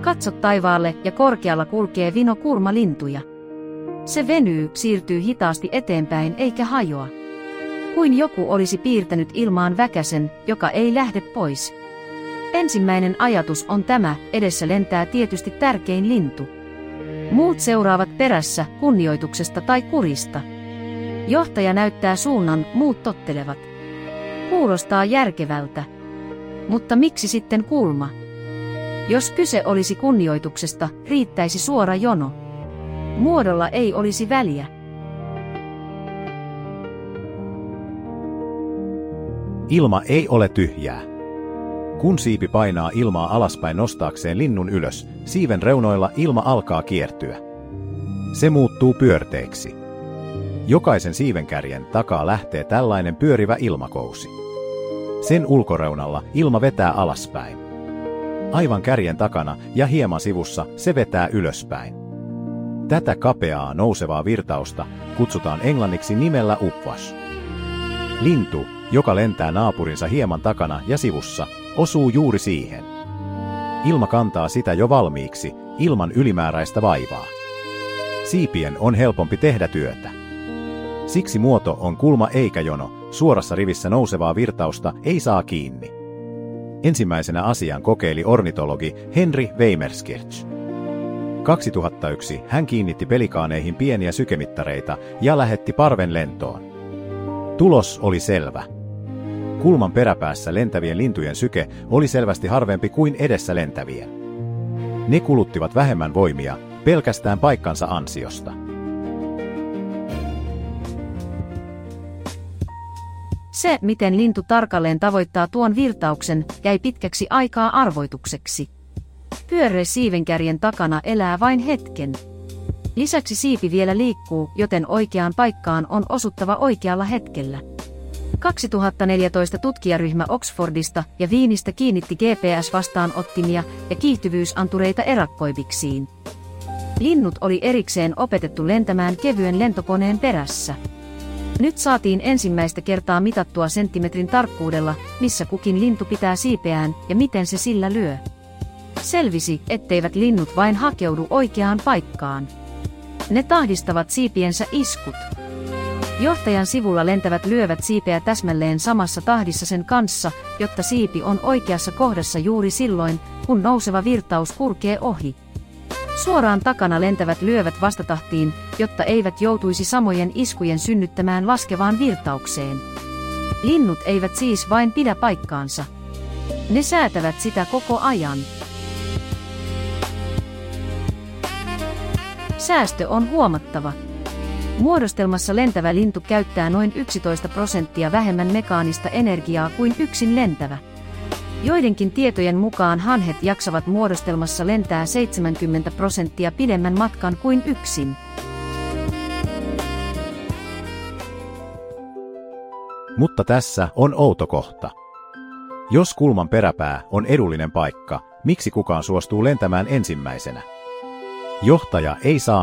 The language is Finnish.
Katso taivaalle ja korkealla kulkee vino kurmalintuja. Se venyy, siirtyy hitaasti eteenpäin eikä hajoa. Kuin joku olisi piirtänyt ilmaan väkäsen, joka ei lähde pois. Ensimmäinen ajatus on tämä, edessä lentää tietysti tärkein lintu. Muut seuraavat perässä, kunnioituksesta tai kurista. Johtaja näyttää suunnan, muut tottelevat. Kuulostaa järkevältä. Mutta miksi sitten kulma? Jos kyse olisi kunnioituksesta, riittäisi suora jono. Muodolla ei olisi väliä. Ilma ei ole tyhjää. Kun siipi painaa ilmaa alaspäin nostaakseen linnun ylös, siiven reunoilla ilma alkaa kiertyä. Se muuttuu pyörteiksi. Jokaisen siivenkärjen takaa lähtee tällainen pyörivä ilmakousi. Sen ulkoreunalla ilma vetää alaspäin. Aivan kärjen takana ja hieman sivussa se vetää ylöspäin. Tätä kapeaa nousevaa virtausta kutsutaan englanniksi nimellä upwash. Lintu, joka lentää naapurinsa hieman takana ja sivussa, osuu juuri siihen. Ilma kantaa sitä jo valmiiksi, ilman ylimääräistä vaivaa. Siipien on helpompi tehdä työtä. Siksi muoto on kulma eikä jono, suorassa rivissä nousevaa virtausta ei saa kiinni. Ensimmäisenä asian kokeili ornitologi Henry Weimerskirch. 2001 hän kiinnitti pelikaaneihin pieniä sykemittareita ja lähetti parven lentoon. Tulos oli selvä. Kulman peräpäässä lentävien lintujen syke oli selvästi harvempi kuin edessä lentävien. Ne kuluttivat vähemmän voimia, pelkästään paikkansa ansiosta. Se, miten lintu tarkalleen tavoittaa tuon virtauksen, jäi pitkäksi aikaa arvoitukseksi. Pyöreä siivenkärjen takana elää vain hetken. Lisäksi siipi vielä liikkuu, joten oikeaan paikkaan on osuttava oikealla hetkellä. 2014 tutkijaryhmä Oxfordista ja Wienistä kiinnitti GPS-vastaanottimia ja kiihtyvyysantureita erakkoiviksiin. Linnut oli erikseen opetettu lentämään kevyen lentokoneen perässä. Nyt saatiin ensimmäistä kertaa mitattua senttimetrin tarkkuudella, missä kukin lintu pitää siipeään ja miten se sillä lyö. Selvisi, etteivät linnut vain hakeudu oikeaan paikkaan. Ne tahdistavat siipiensä iskut. Johtajan sivulla lentävät lyövät siipeä täsmälleen samassa tahdissa sen kanssa, jotta siipi on oikeassa kohdassa juuri silloin, kun nouseva virtaus kulkee ohi. Suoraan takana lentävät lyövät vastatahtiin, jotta eivät joutuisi samojen iskujen synnyttämään laskevaan virtaukseen. Linnut eivät siis vain pidä paikkaansa. Ne säätävät sitä koko ajan. Säästö on huomattava. Muodostelmassa lentävä lintu käyttää noin 11% vähemmän mekaanista energiaa kuin yksin lentävä. Joidenkin tietojen mukaan hanhet jaksavat muodostelmassa lentää 70% pidemmän matkan kuin yksin. Mutta tässä on outo kohta. Jos kulman peräpää on edullinen paikka, miksi kukaan suostuu lentämään ensimmäisenä? Johtaja ei saa